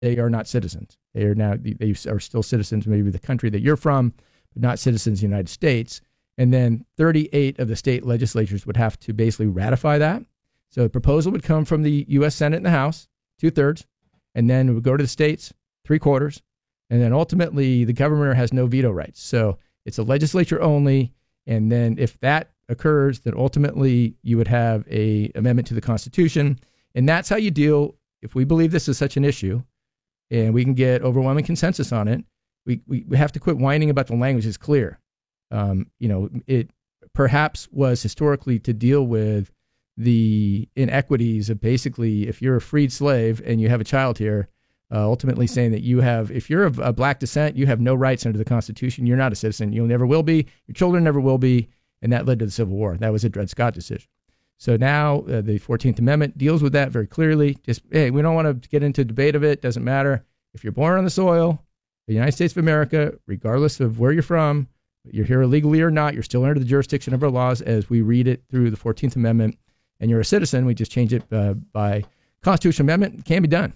they are not citizens. They are still citizens, maybe the country that you're from, but not citizens of the United States. And then 38 of the state legislatures would have to basically ratify that. So the proposal would come from the U.S. Senate and the House, 2/3, and then it would go to the states, 3/4, and then ultimately the governor has no veto rights. So it's a legislature only, and then if that occurs, then ultimately you would have a amendment to the Constitution, and that's how you deal. If we believe this is such an issue, and we can get overwhelming consensus on it, we have to quit whining about the language. It's clear. It perhaps was historically to deal with the inequities of basically if you're a freed slave and you have a child here, ultimately saying that if you're of black descent, you have no rights under the Constitution. You're not a citizen. You never will be. Your children never will be. And that led to the Civil War. That was a Dred Scott decision. So now the 14th Amendment deals with that very clearly. Just, hey, we don't want to get into debate of it. Doesn't matter. If you're born on the soil of the United States of America, regardless of where you're from, you're here illegally or not, you're still under the jurisdiction of our laws as we read it through the 14th Amendment, and you're a citizen. We just change it by constitutional amendment. It can be done.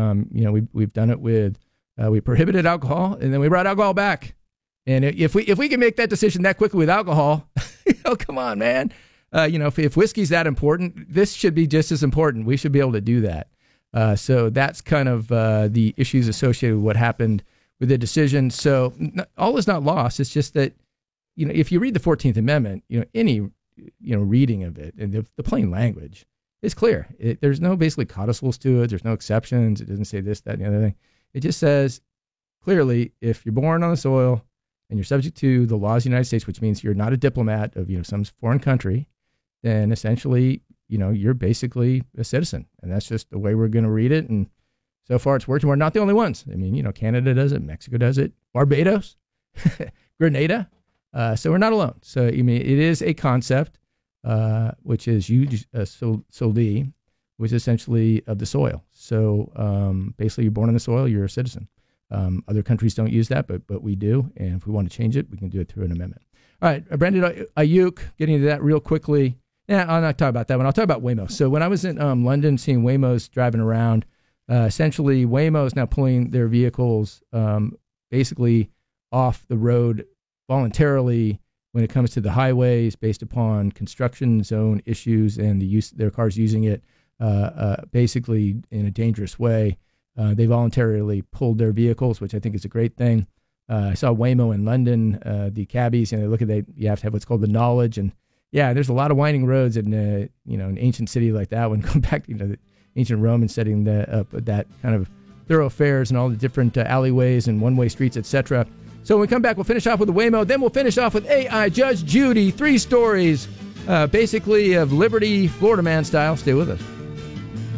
We've done it with, we prohibited alcohol, and then we brought alcohol back. And if we can make that decision that quickly with alcohol, come on, man. If whiskey's that important, this should be just as important. We should be able to do that. So that's kind of the issues associated with what happened with the decision. So all is not lost. It's just that, if you read the 14th Amendment, any, reading of it and the plain language is clear. There's no basically codicils to it. There's no exceptions. It doesn't say this, that, and the other thing. It just says clearly, if you're born on the soil and you're subject to the laws of the United States, which means you're not a diplomat of, some foreign country, then essentially, you're basically a citizen. And that's just the way we're going to read it. And so far it's working. We're not the only ones. I mean, Canada does it. Mexico does it. Barbados, Grenada. So we're not alone. So, it is a concept, which is soli, which is essentially of the soil. So basically you're born on the soil, you're a citizen. Other countries don't use that, but we do. And if we want to change it, we can do it through an amendment. All right, Brandon Ayuk, getting into that real quickly. Yeah, I'll not talk about that one. I'll talk about Waymo. So when I was in London seeing Waymos driving around, essentially Waymo is now pulling their vehicles basically off the road voluntarily when it comes to the highways based upon construction zone issues and their cars using it basically in a dangerous way. They voluntarily pulled their vehicles, which I think is a great thing. I saw Waymo in London, the cabbies, and you have to have what's called the knowledge. And yeah, there's a lot of winding roads in an ancient city like that one. Go back to the ancient Romans setting up that kind of thoroughfares and all the different alleyways and one-way streets, etc. So when we come back, we'll finish off with the Waymo. Then we'll finish off with AI Judge Judy. 3 stories, basically of Liberty, Florida Man style. Stay with us.